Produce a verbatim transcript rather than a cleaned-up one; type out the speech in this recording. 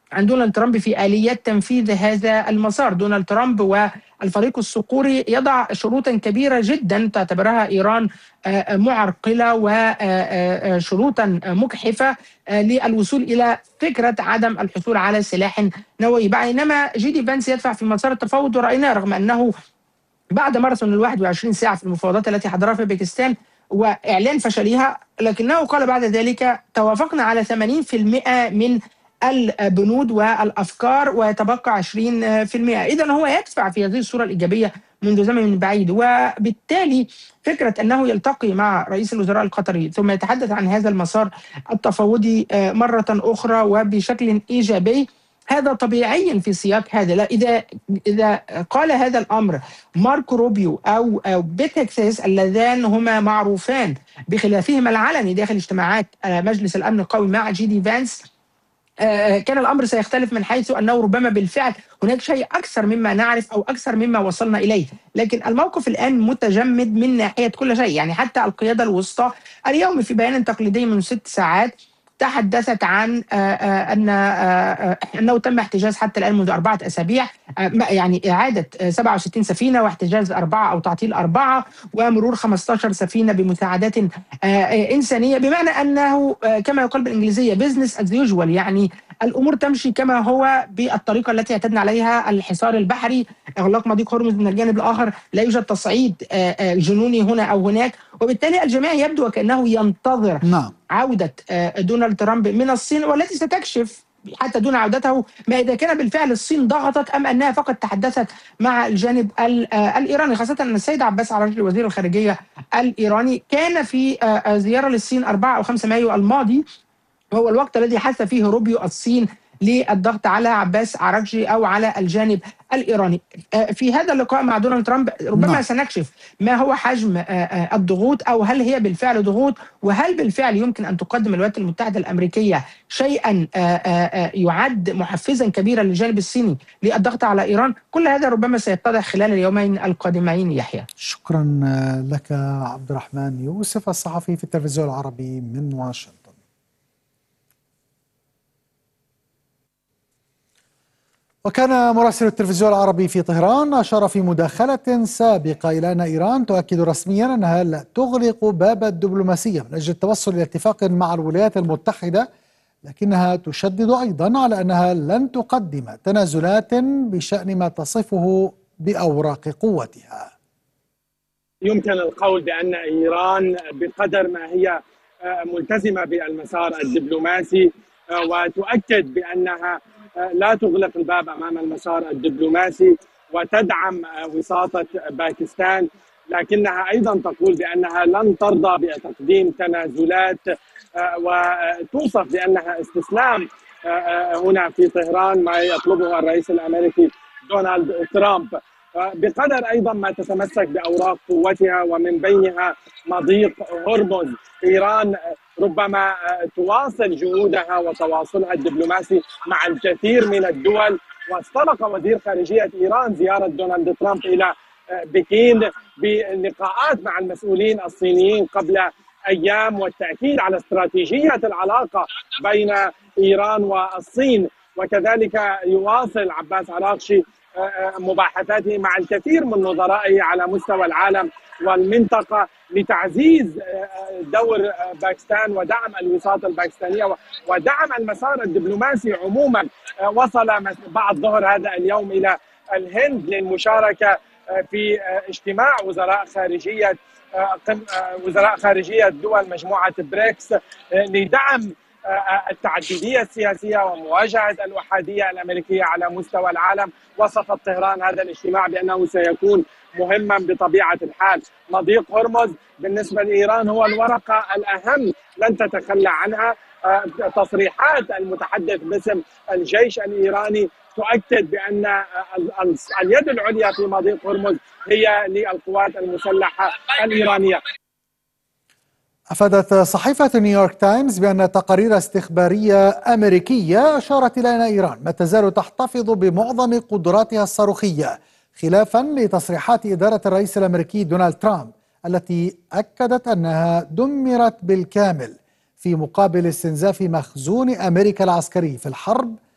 عن دونالد ترامب في آليات تنفيذ هذا المسار. دونالد ترامب والفريق الصقوري يضع شروطا كبيرة جدا تعتبرها إيران معرقلة وشروطا مجحفة للوصول إلى فكرة عدم الحصول على سلاح نووي، بينما جي دي فانس يدفع في مسار التفاوض، ورأيناه رغم أنه بعد ماراثون ال واحد وعشرين ساعة في المفاوضات التي حضرها في باكستان وإعلان فشلها، لكنه قال بعد ذلك توافقنا على ثمانين بالمئة من البنود والأفكار ويتبقى عشرين بالمئة. إذا هو يدفع في هذه الصورة الإيجابية منذ زمن بعيد، وبالتالي فكرة أنه يلتقي مع رئيس الوزراء القطري ثم يتحدث عن هذا المسار التفاوضي مرة أخرى وبشكل إيجابي، هذا طبيعيا في سياق هذا. لا، إذا إذا قال هذا الأمر ماركو روبيو أو أو بيت هكساس اللذان هما معروفان بخلافهما العلني داخل اجتماعات مجلس الأمن القومي مع جي دي فانس، كان الأمر سيختلف من حيث أنه ربما بالفعل هناك شيء أكثر مما نعرف أو أكثر مما وصلنا إليه، لكن الموقف الآن متجمد من ناحية كل شيء. يعني حتى القيادة الوسطى اليوم في بيان تقليدي من ست ساعات تحدثت عن أن أنه تم احتجاز حتى الآن منذ أربعة أسابيع، يعني إعادة سبعة وستين سفينة واحتجاز أربعة أو تعطيل أربعة ومرور خمسة عشر سفينة بمساعدات إنسانية، بمعنى أنه كما يقال بالإنجليزية business as usual، يعني الأمور تمشي كما هو بالطريقة التي اعتدنا عليها. الحصار البحري، إغلاق مضيق هرمز من الجانب الآخر، لا يوجد تصعيد جنوني هنا أو هناك، وبالتالي الجميع يبدو وكأنه ينتظر نعم. عودة دونالد ترامب من الصين، والتي ستكشف حتى دون عودته ما إذا كان بالفعل الصين ضغطت أم أنها فقط تحدثت مع الجانب الإيراني، خاصة أن السيد عباس عراقجي وزير الخارجية الإيراني كان في زيارة للصين أربعة أو خمسة مايو الماضي، وهو الوقت الذي حث فيه روبيو الصين للضغط على عباس عراقجي أو على الجانب الإيراني. في هذا اللقاء مع دونالد ترامب ربما نعم. سنكشف ما هو حجم الضغوط، أو هل هي بالفعل ضغوط، وهل بالفعل يمكن أن تقدم الولايات المتحدة الأمريكية شيئا يعد محفزا كبيرا للجانب الصيني للضغط على إيران. كل هذا ربما سيتضح خلال اليومين القادمين. يحيى، شكرا لك عبد الرحمن يوسف، الصحفي في التلفزيون العربي من واشنطن. وكان مراسل التلفزيون العربي في طهران أشار في مداخلة سابقة إلى أن إيران تؤكد رسميا أنها لا تغلق باب الدبلوماسية من أجل التوصل إلى اتفاق مع الولايات المتحدة، لكنها تشدد أيضا على أنها لن تقدم تنازلات بشأن ما تصفه بأوراق قوتها. يمكن القول بأن إيران بقدر ما هي ملتزمة بالمسار الدبلوماسي وتؤكد بأنها لا تغلق الباب أمام المسار الدبلوماسي وتدعم وساطة باكستان، لكنها أيضا تقول بأنها لن ترضى بتقديم تنازلات وتوصف بأنها استسلام هنا في طهران ما يطلبه الرئيس الأمريكي دونالد ترامب، بقدر أيضا ما تتمسك بأوراق قوتها ومن بينها مضيق هرمز. إيران ربما تواصل جهودها وتواصلها الدبلوماسي مع الكثير من الدول، واستبق وزير خارجية إيران زيارة دونالد ترامب إلى بكين بلقاءات مع المسؤولين الصينيين قبل أيام، والتأكيد على استراتيجية العلاقة بين إيران والصين. وكذلك يواصل عباس عراقجي مباحثاته مع الكثير من نظرائه على مستوى العالم والمنطقة لتعزيز دور باكستان ودعم الوساطة الباكستانية ودعم المسار الدبلوماسي عموما. وصل بعد ظهر هذا اليوم إلى الهند للمشاركة في اجتماع وزراء خارجية وزراء خارجية دول مجموعة بريكس لدعم التعددية السياسية ومواجهة الأحادية الأمريكية على مستوى العالم. وصفت طهران هذا الاجتماع بأنه سيكون مهما بطبيعة الحال. مضيق هرمز بالنسبة لإيران هو الورقة الأهم، لن تتخلى عنها. تصريحات المتحدث باسم الجيش الإيراني تؤكد بأن اليد العليا في مضيق هرمز هي للقوات المسلحة الإيرانية. أفادت صحيفة نيويورك تايمز بأن تقارير استخبارية أمريكية أشارت إلى أن إيران ما تزال تحتفظ بمعظم قدراتها الصاروخية، خلافا لتصريحات إدارة الرئيس الأمريكي دونالد ترامب التي أكدت أنها دمرت بالكامل في مقابل استنزاف مخزون أمريكا العسكري في الحرب